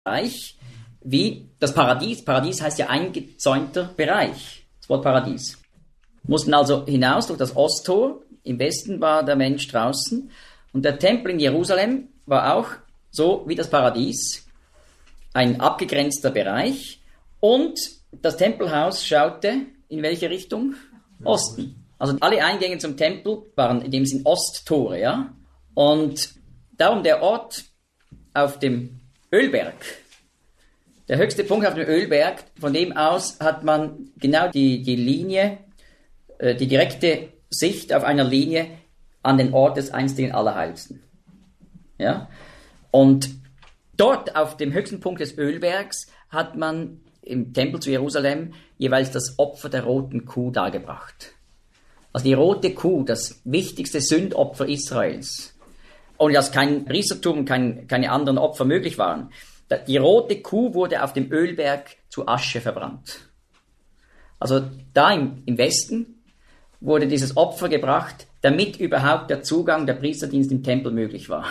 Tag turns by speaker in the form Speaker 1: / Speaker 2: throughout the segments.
Speaker 1: Bereich wie das Paradies. Paradies heißt ja eingezäunter Bereich. Das Wort Paradies. Mussten also hinaus durch das Osttor. Im Westen war der Mensch draußen. Und der Tempel in Jerusalem war auch so wie das Paradies. Ein abgegrenzter Bereich. Und das Tempelhaus schaute in welche Richtung? Osten. Also alle Eingänge zum Tempel waren in dem Sinn Osttore, ja. Und darum der Ort auf dem Ölberg, der höchste Punkt auf dem Ölberg, von dem aus hat man genau die Linie, die direkte Sicht auf einer Linie an den Ort des einstigen Allerheiligsten. Ja? Und dort auf dem höchsten Punkt des Ölbergs hat man im Tempel zu Jerusalem jeweils das Opfer der roten Kuh dargebracht. Also die rote Kuh, das wichtigste Sündopfer Israels. Und dass kein Priestertum, keine anderen Opfer möglich waren. Die rote Kuh wurde auf dem Ölberg zu Asche verbrannt. Also da im Westen wurde dieses Opfer gebracht, damit überhaupt der Zugang, der Priesterdienst im Tempel möglich war.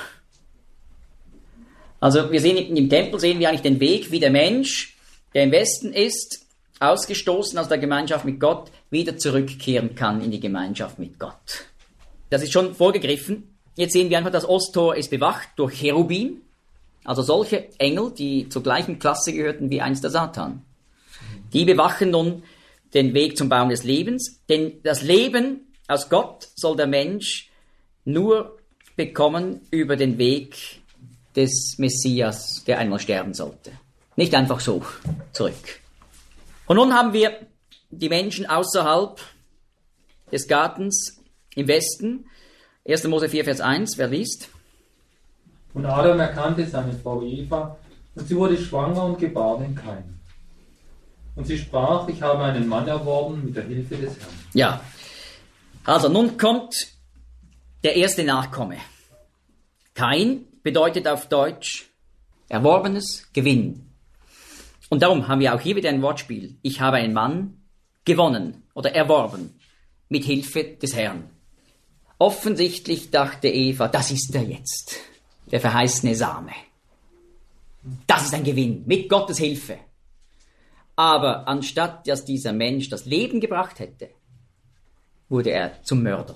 Speaker 1: Also wir sehen im Tempel sehen wir eigentlich den Weg, wie der Mensch, der im Westen ist, ausgestoßen aus der Gemeinschaft mit Gott, wieder zurückkehren kann in die Gemeinschaft mit Gott. Das ist schon vorgegriffen. Jetzt sehen wir einfach, das Osttor ist bewacht durch Cherubim, also solche Engel, die zur gleichen Klasse gehörten wie einst der Satan. Die bewachen nun den Weg zum Baum des Lebens, denn das Leben aus Gott soll der Mensch nur bekommen über den Weg des Messias, der einmal sterben sollte. Nicht einfach so zurück. Und nun haben wir die Menschen außerhalb des Gartens im Westen. 1. Mose 4, Vers 1, wer liest?
Speaker 2: Und Adam erkannte seine Frau Eva, und sie wurde schwanger und gebar den Kain. Und sie sprach, ich habe einen Mann erworben mit der Hilfe des Herrn.
Speaker 1: Ja, also nun kommt der erste Nachkomme. Kain bedeutet auf Deutsch erworbenes Gewinn. Und darum haben wir auch hier wieder ein Wortspiel. Ich habe einen Mann gewonnen oder erworben mit Hilfe des Herrn. Offensichtlich dachte Eva, das ist er jetzt, der verheißene Same. Das ist ein Gewinn, mit Gottes Hilfe. Aber anstatt dass dieser Mensch das Leben gebracht hätte, wurde er zum Mörder.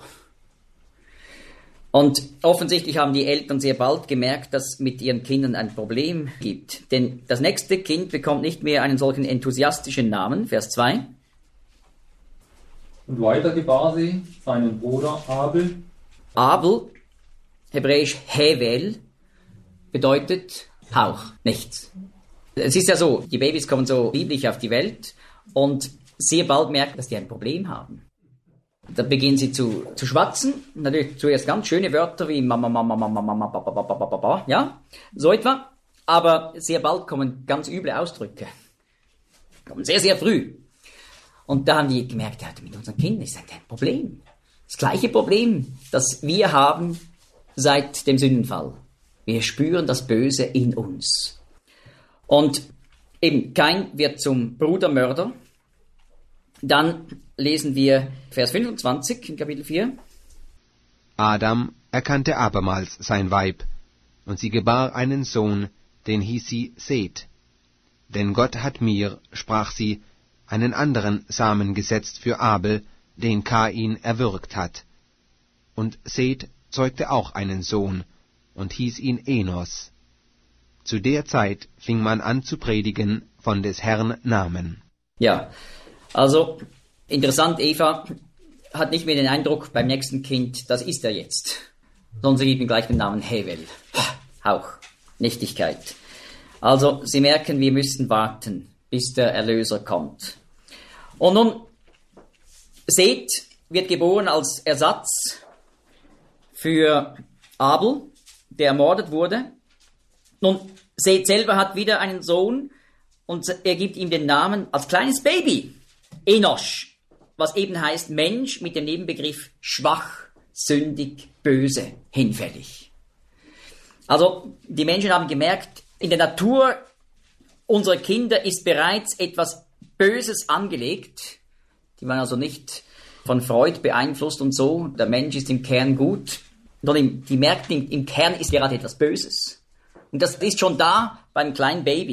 Speaker 1: Und offensichtlich haben die Eltern sehr bald gemerkt, dass mit ihren Kindern ein Problem gibt. Denn das nächste Kind bekommt nicht mehr einen solchen enthusiastischen Namen, Vers 2.
Speaker 2: Und weiter gebar sie seinen Bruder Abel.
Speaker 1: Abel, hebräisch Hevel, bedeutet Hauch, nichts. Es ist ja so, die Babys kommen so lieblich auf die Welt und sehr bald merken, dass die ein Problem haben. Da beginnen sie zu schwatzen, natürlich zuerst ganz schöne Wörter wie Mama, Mama, Mama, Mama, Papa, Papa, Papa, Papa, ja, so etwa. Aber sehr bald kommen ganz üble Ausdrücke. Kommen sehr, sehr früh. Und da haben die gemerkt, ja, mit unseren Kindern ist ein Problem. Das gleiche Problem, das wir haben seit dem Sündenfall. Wir spüren das Böse in uns. Und eben Kain wird zum Brudermörder. Dann lesen wir Vers 25 in Kapitel 4.
Speaker 3: Adam erkannte abermals sein Weib, und sie gebar einen Sohn, den hieß sie Seth. Denn Gott hat mir, sprach sie, einen anderen Samen gesetzt für Abel, den Kain erwürgt hat. Und Seth zeugte auch einen Sohn, und hieß ihn Enos. Zu der Zeit fing man an zu predigen von des Herrn Namen.
Speaker 1: Ja, also interessant, Eva hat nicht mehr den Eindruck beim nächsten Kind, das ist er jetzt, sondern sie gibt ihm gleich den Namen Hevel. Hauch, Nichtigkeit. Also sie merken, wir müssen warten, bis der Erlöser kommt. Und nun, Seth wird geboren als Ersatz für Abel, der ermordet wurde. Nun, Seth selber hat wieder einen Sohn und er gibt ihm den Namen als kleines Baby Enosch, was eben heißt Mensch mit dem Nebenbegriff schwach, sündig, böse, hinfällig. Also die Menschen haben gemerkt, in der Natur unserer Kinder ist bereits etwas Böses angelegt. Die waren also nicht von Freud beeinflusst und so. Der Mensch ist im Kern gut. Sondern die merkten, im Kern ist gerade etwas Böses. Und das ist schon da beim kleinen Baby.